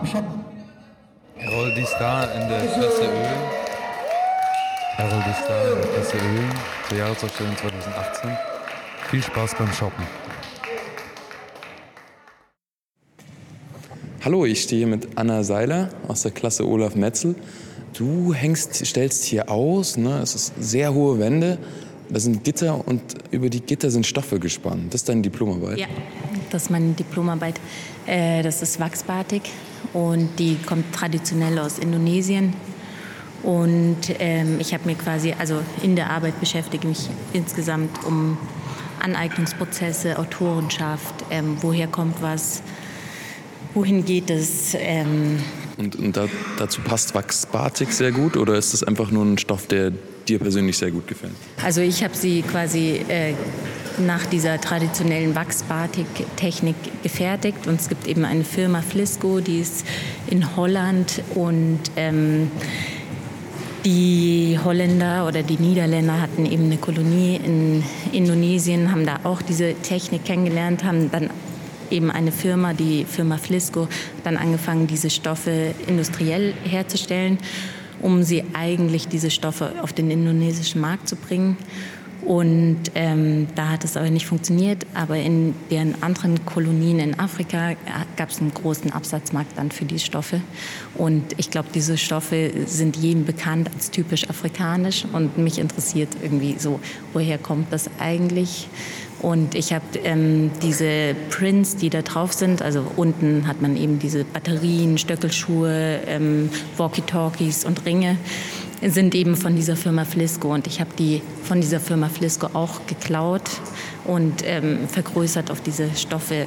Schotten. Errol die Star in der Klasse Ö. Errol die Star in der Klasse Ö zur Jahresausstellung 2018. Viel Spaß beim Shoppen. Hallo, ich stehe hier mit Anna Seiler aus der Klasse Olaf Metzel. Du stellst hier aus, ne? Es ist sehr hohe Wände, da sind Gitter und über die Gitter sind Stoffe gespannt. Das ist deine Diplomarbeit? Ja, das ist meine Diplomarbeit. Das ist Wachsbatik und die kommt traditionell aus Indonesien. Und ich habe mir quasi, also in der Arbeit beschäftige mich insgesamt um Aneignungsprozesse, Autorenschaft, woher kommt was, wohin geht es. Und dazu passt Wachsbatik sehr gut oder ist das einfach nur ein Stoff, der dir persönlich sehr gut gefällt? Also ich habe sie quasi nach dieser traditionellen Wachsbatik-Technik gefertigt und es gibt eben eine Firma Flisco, die ist in Holland und die Holländer oder die Niederländer hatten eben eine Kolonie in Indonesien, haben da auch diese Technik kennengelernt, haben dann eben eine Firma, die Firma Flisco, dann angefangen, diese Stoffe industriell herzustellen, um sie eigentlich diese Stoffe auf den indonesischen Markt zu bringen. Und da hat es aber nicht funktioniert. Aber in deren anderen Kolonien in Afrika gab es einen großen Absatzmarkt dann für die Stoffe. Und ich glaube, diese Stoffe sind jedem bekannt als typisch afrikanisch. Und mich interessiert irgendwie so, woher kommt das eigentlich? Und ich habe diese Prints, die da drauf sind, also unten hat man eben diese Batterien, Stöckelschuhe, Walkie-Talkies und Ringe, sind eben von dieser Firma Flisco. Und ich habe die von dieser Firma Flisco auch geklaut und vergrößert auf diese Stoffe.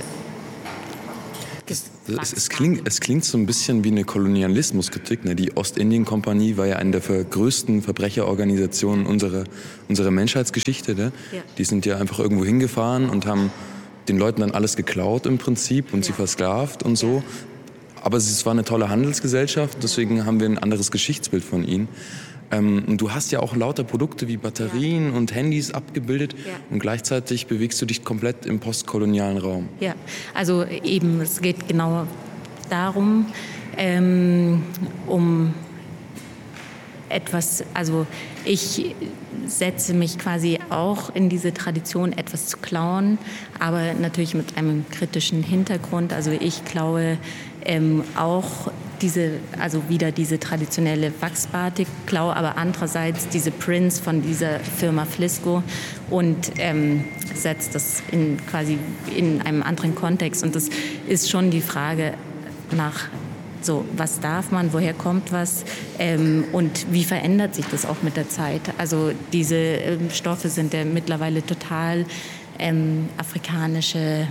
Es klingt so ein bisschen wie eine Kolonialismuskritik. Ne? Die Ostindien-Kompanie war ja eine der größten Verbrecherorganisationen unserer Menschheitsgeschichte. Ne? Ja. Die sind ja einfach irgendwo hingefahren und haben den Leuten dann alles geklaut im Prinzip und sie versklavt und so. Aber es war eine tolle Handelsgesellschaft, deswegen haben wir ein anderes Geschichtsbild von ihnen. Und du hast ja auch lauter Produkte wie Batterien und Handys abgebildet und gleichzeitig bewegst du dich komplett im postkolonialen Raum. Ja, also eben, es geht genau darum, um etwas, also ich setze mich quasi auch in diese Tradition, etwas zu klauen, aber natürlich mit einem kritischen Hintergrund. Also ich klaue auch wieder diese traditionelle Wachsbatik, klaue aber andererseits diese Prints von dieser Firma Flisco und setze das quasi in einem anderen Kontext. Und das ist schon die Frage nach so, was darf man, woher kommt was und wie verändert sich das auch mit der Zeit? Also diese Stoffe sind ja mittlerweile total afrikanische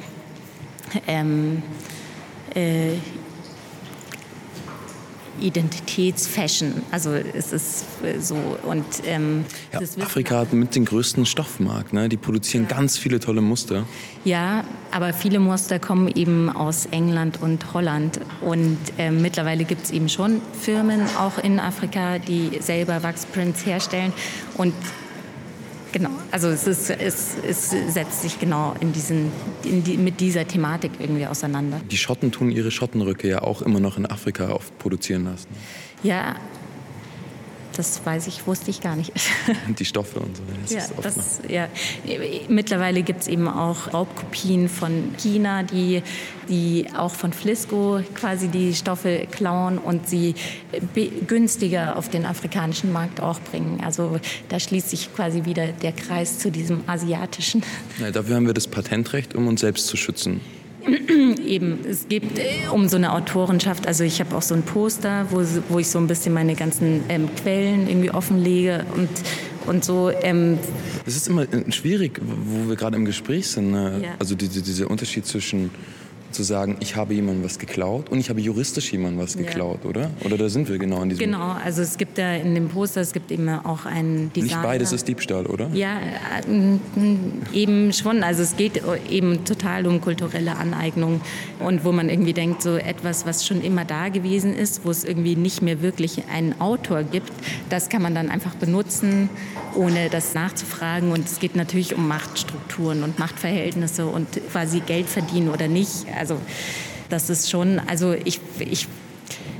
Identitätsfashion. Also es ist so und Afrika hat mit den größten Stoffmarkt, ne? Die produzieren ganz viele tolle Muster. Ja, aber viele Muster kommen eben aus England und Holland und mittlerweile gibt es eben schon Firmen auch in Afrika, die selber Wachsprints herstellen und genau, also es setzt sich genau mit dieser Thematik irgendwie auseinander. Die Schotten tun ihre Schottenröcke ja auch immer noch in Afrika oft produzieren lassen. Ja, das wusste ich gar nicht. Die Stoffe und so. Mittlerweile gibt es eben auch Raubkopien von China, die auch von Flisco quasi die Stoffe klauen und sie günstiger auf den afrikanischen Markt auch bringen. Also da schließt sich quasi wieder der Kreis zu diesem asiatischen. Ja, dafür haben wir das Patentrecht, um uns selbst zu schützen. Eben, es geht um so eine Autorenschaft. Also ich habe auch so ein Poster, wo ich so ein bisschen meine ganzen Quellen irgendwie offenlege und so. Das ist immer schwierig, wo wir gerade im Gespräch sind. Ne? Ja. Also dieser Unterschied zwischen zu sagen, ich habe jemandem was geklaut und ich habe juristisch jemandem was geklaut, oder? Oder da sind wir genau in diesem... Genau, also es gibt ja in dem Poster, es gibt eben auch einen Designer. Nicht beides ist Diebstahl, oder? Ja, eben schon. Also es geht eben total um kulturelle Aneignung und wo man irgendwie denkt, so etwas, was schon immer da gewesen ist, wo es irgendwie nicht mehr wirklich einen Autor gibt, das kann man dann einfach benutzen, ohne das nachzufragen. Und es geht natürlich um Machtstrukturen und Machtverhältnisse und quasi Geld verdienen oder nicht. Also das ist schon, also ich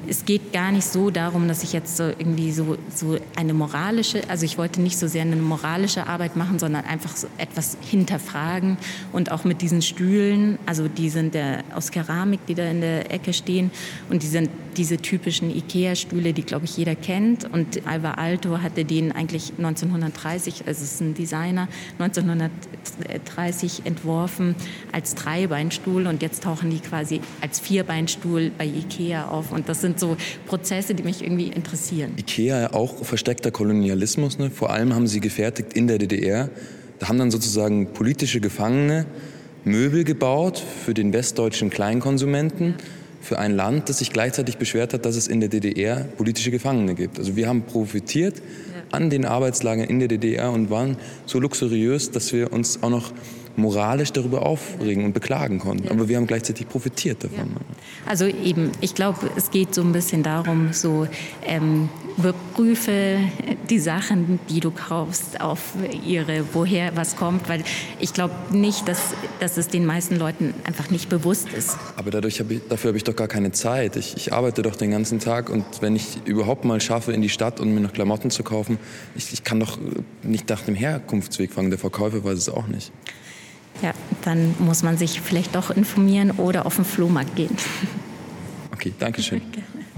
es geht gar nicht so darum, dass ich jetzt so irgendwie so eine moralische, also ich wollte nicht so sehr eine moralische Arbeit machen, sondern einfach so etwas hinterfragen und auch mit diesen Stühlen, also die sind aus Keramik, die da in der Ecke stehen und die sind diese typischen Ikea-Stühle, die, glaube ich, jeder kennt und Alvar Aalto hatte den eigentlich 1930, also es ist ein Designer, 1930 entworfen als Dreibeinstuhl und jetzt tauchen die quasi als Vierbeinstuhl bei Ikea auf und das sind so Prozesse, die mich irgendwie interessieren. Ikea auch versteckter Kolonialismus, ne? Vor allem haben sie gefertigt in der DDR. Da haben dann sozusagen politische Gefangene Möbel gebaut für den westdeutschen Kleinkonsumenten, für ein Land, das sich gleichzeitig beschwert hat, dass es in der DDR politische Gefangene gibt. Also wir haben profitiert an den Arbeitslagern in der DDR und waren so luxuriös, dass wir uns auch noch moralisch darüber aufregen und beklagen konnten. Ja. Aber wir haben gleichzeitig profitiert davon. Ja. Also eben, ich glaube, es geht so ein bisschen darum, so überprüfe die Sachen, die du kaufst, auf woher was kommt, weil ich glaube nicht, dass es den meisten Leuten einfach nicht bewusst ist. Aber dafür habe ich doch gar keine Zeit. Ich arbeite doch den ganzen Tag und wenn ich überhaupt mal schaffe, in die Stadt und mir noch Klamotten zu kaufen, ich kann doch nicht nach dem Herkunftsweg fragen. Der Verkäufer weiß es auch nicht. Ja, dann muss man sich vielleicht doch informieren oder auf den Flohmarkt gehen. Okay, danke schön. Gerne.